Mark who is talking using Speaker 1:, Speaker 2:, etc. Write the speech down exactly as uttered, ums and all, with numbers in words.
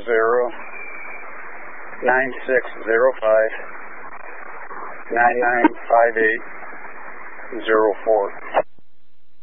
Speaker 1: zero, nine six zero five, nine nine five eight, zero four.